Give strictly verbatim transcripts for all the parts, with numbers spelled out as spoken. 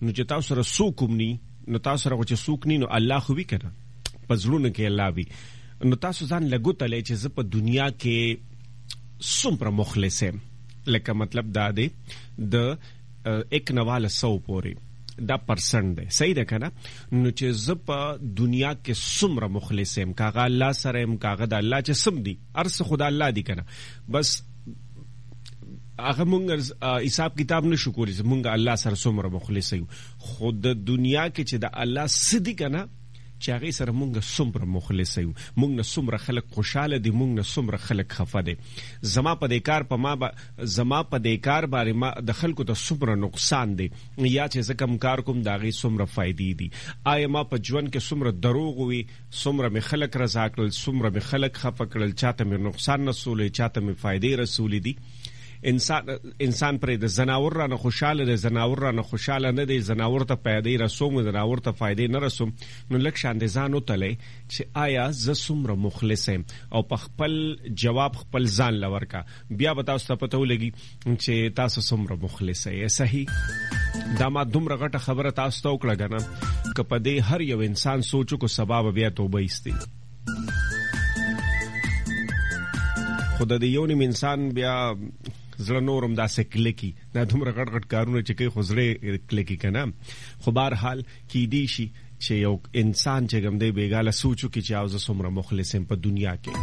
نو چې تاسو سره څوک هم ني نو تاسو سره چې څوک ني نو الله خو وي کنه په زړونو کې الله وي نو تاسو ځان لګوتلی چې زه په دنیا کې څومره مخلص یم لکه مطلب دا دی د ایک نواله سو پورې دا پرسنټ دی صحیح ده کنه نو چې زه په دنیا کې څومره مخلص یم کاغه الله سره یم کاغه د الله چې سم دی ارس خدا الله دی کنه بس هغه مونږ حساب کتاب نشو کولی مونږ الله سره څومره مخلص یو خو د دنیا کې چې د الله صدی کنه چې هغه سره مونږ څومره مخلص یو مونږ نه څومره خلک خوشاله دي مونږ نه څومره خلک خفه دي زما په دې کار په ما با زما په دې کار باندې ما د خلکو ته څومره نقصان دي یا چې زه کوم کار کوم دا غي څومره فائدې دي آیا ما په ژوند کې څومره دروغ وي څومره می خلک رضا کړل څومره می خلک خفه کړل چاته می نقصان رسولې چاته می فائدې رسولې دي انسان انسان پر د زناور را نه خوشاله د زناور را نه خوشاله نه دی زناور ته پیدې رسوم زناور ته فائدې نه رسوم نو لک شان دي ځان وتلې چې آیا ز څومره مخلص یم او په خپل جواب خپل ځان لور کا بیا به تاسو ته پته ولګي چې تاسو څومره مخلص یې صحیح دا ما دومره غټه خبره تاسو ته وکړه کنه که په دې هر یو انسان سوچو کو سبب بیا توبه ایستي خدای دې یو نیم انسان بیا زړه نورم داسې کلکی دا دومره غټ غټ کارونه چې کوي خو زړه کلکی کنه خو بهر حال کې دی شي چې یو انسان چې ګم دی بیګاله سوچو کې چې اوس څومره مخلص هم په دنیا کې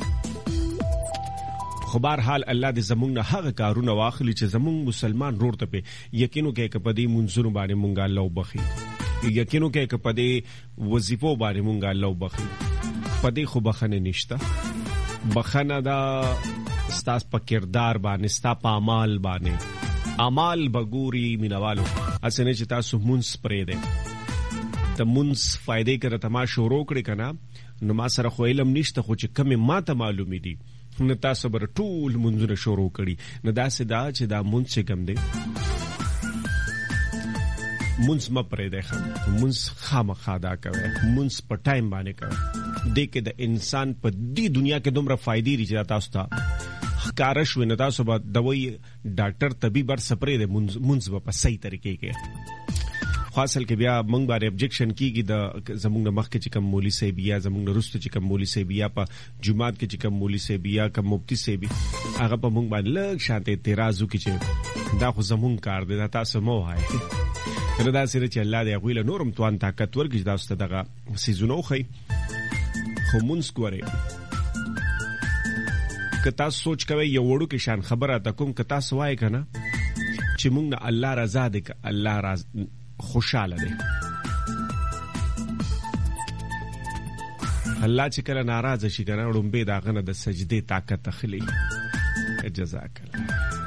خو بهر حال الله دې زمونږ نه هغه کارونه واخلي چې زمونږ مسلمان روړ ته په یقینو کې کې په دې منځونو باندې مونږه الله وبخي یقینو کې کې په دې وظیفو باندې مونږه الله وبخي په دې خو بخنه نشته بخنه دا ستاس په کردار باندې ستا په اعمال باندې اعمال بګوري مینوالو اسنه چې تاسو مونږ پرې ده د مونږ فائدې کړه تما شروع کړی کنه نو ما سره خو علم نشته خو چې کم ما ته معلومې دي نو تاسو بر ټول مونږونه شروع کړی نو دا سدا چې دا مونږ چې کم دي مونږ م پرې ده خام مونږ خامخا دا کوي مونږ په ټایم باندې کوي د کې د انسان په دې دنیا کې دومره فائدې لري چې تاسو ته کارش وینه تاسو به دوی ډاکټر طبيب بر سپرې ده مونږ په صحیح طریقې کې خاصل کې بیا مونږ باندې ابجیکشن کیږي د زمونږ مخ کې چې کوم مولوی صاحب یا زمونږ رستو چې کوم مولوی صاحب یا په جمعات کې چې کوم مولوی صاحب یا کوم مفتی صاحب هغه په مونږ باندې لږ شانته اعتراض وکړي چې دا خو زمونږ کار دی دا تاسو مو وایي نو دا سره چې الله دې غویله نورم توان طاقت ورکړي دا ست دغه سيزونو خي خو مونږ کوره کتا سوچ کوي یو وړو کې شان خبره تا کوم کتا سوای کنه چې مونږ نه الله رضا دې ک الله راز خوشاله دې الله چې کله ناراض شي کنه وړم به دا غنه د سجدي طاقت اخلي جزاک الله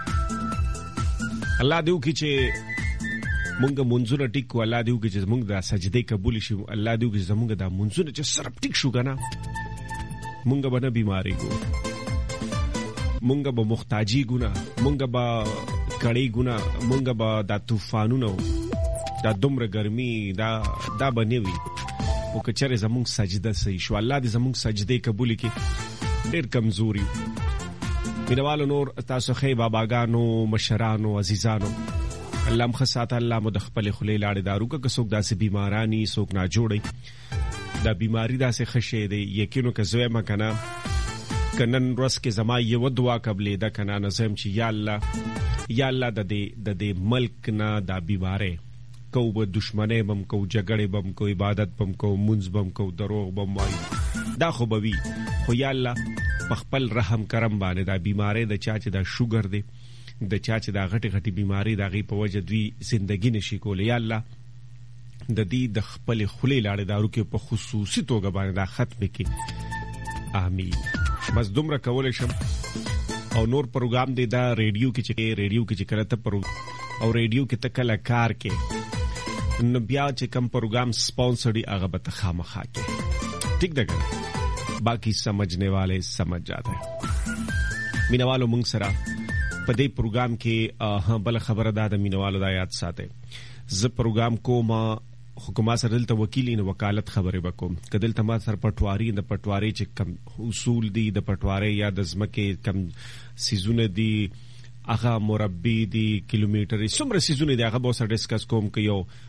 الله دې وکي چې مونږ منځونه ټیک ولا دیو کې چې مونږ د سجدي قبول شي الله دیو کې زمونږ د منځونه چې سره ټیک شو کنه مونږ به نه بیماری کو مونږ به محتاجی ګنا مونږ به کړي ګنا مونږ به د طوفانونو د دومره ګرمي دا دا بنوي او کچره زمونږ سجده صحیح شو الله دې زمونږ سجدي قبول کړي ډېر کمزوري مینوالو نور تاسو خې باباګانو مشرانو عزیزانو الله مخصات الله مد خپل خلی لاړې دارو که څوک داسې بیمارانی څوک نه جوړي دا بیماری داسې خشه دی یقینو که زوی ما کنه کنن روز کې زما یو دعا قبلې دا کنه نظم چې یا الله یا الله د دې د دې ملک نه دا بیماره کو به دشمنه بم کو جګړه بم کو عبادت بم کو منځ بم کو دروغ بم وای دا خو بوي خو یا الله په خپل رحم کرم باندې دا بیماره د چا چې دا شوګر دی د چا چې دا غټي غټي بیماری دا غي په وجه دوی زندگی نشي کولای یا الله د دې د خپل خلی لاړې دارو کې په خصوصي توګه باندې دا ختم کړي امين بس دومره کولای شم او نور پروګرام دی دا ریډیو کې چې ریډیو کې چې کړه ته پرو او ریډیو کې تکل کار کې نو بیا چې کم پروګرام سپانسرډي هغه به خامخا کې ٹھیک ده باقی سمجھنے والے سمجھ جاتے ہیں مینوالو مونږ سره په دې پروګرام کې بل خبره ده د مینوالو د یاد ساته ز پروګرام کوم حکومت سره دلته وکیلین وکالت خبره وکوم کدل ته ما سر پټواری د پټواری چې کم اصول دي د پټواری یا د زمکه کم سيزونه دي هغه مربي دي کیلومتر څومره سيزونه دي هغه به سره ډیسکس کوم کې یو